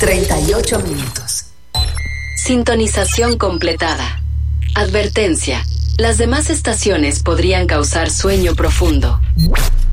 38 minutos. Sintonización completada. Advertencia. Las demás estaciones podrían causar sueño profundo.